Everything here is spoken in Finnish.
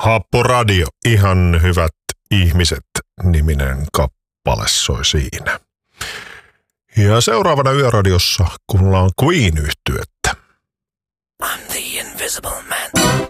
Happoradio, ihan hyvät ihmiset, niminen kappale soi siinä. Ja seuraavana Yöradiossa kuullaan Queen-yhtyettä. I'm the invisible man.